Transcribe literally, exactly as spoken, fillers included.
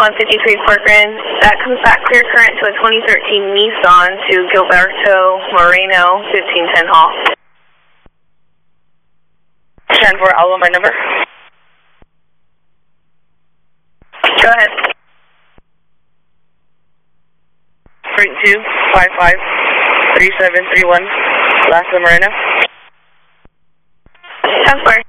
one fifty-three Corcoran. That comes back clear current to a twenty thirteen Nissan to Gilberto Moreno, fifteen ten Hall. ten four, Alba, my number. Go ahead. three two five five three seven three one, Last Moreno. ten four.